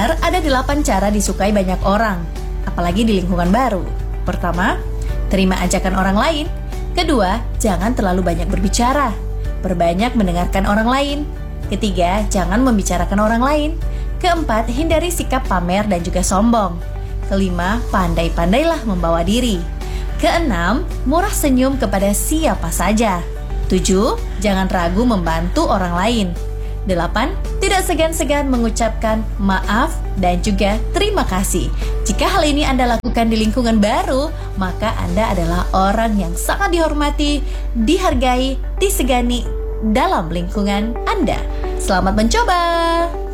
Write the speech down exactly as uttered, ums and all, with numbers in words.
Dengar, ada delapan cara disukai banyak orang, apalagi di lingkungan baru. Pertama, terima ajakan orang lain. Kedua, jangan terlalu banyak berbicara. Perbanyak mendengarkan orang lain. Ketiga, jangan membicarakan orang lain. Keempat, hindari sikap pamer dan juga sombong. Kelima, pandai-pandailah membawa diri. Keenam, murah senyum kepada siapa saja. Tujuh, jangan ragu membantu orang lain. Delapan, tidak segan-segan mengucapkan maaf dan juga terima kasih. Jika hal ini Anda lakukan di lingkungan baru, maka Anda adalah orang yang sangat dihormati, dihargai, disegani dalam lingkungan Anda. Selamat mencoba!